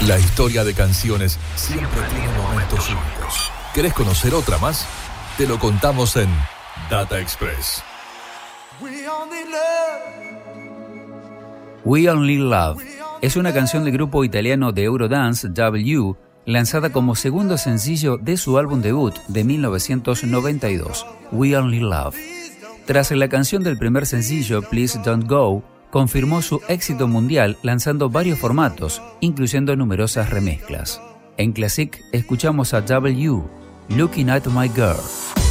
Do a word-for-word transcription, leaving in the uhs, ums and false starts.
La historia de canciones siempre tiene momentos únicos. ¿Querés conocer otra más? Te lo contamos en Data Express. We Only Love es una canción del grupo italiano de Eurodance W, lanzada como segundo sencillo de su álbum debut de mil novecientos noventa y dos, We Only Love. Tras la canción del primer sencillo, Please Don't Go, confirmó su éxito mundial lanzando varios formatos, incluyendo numerosas remezclas. En Classic escuchamos a W, Looking at My Girl.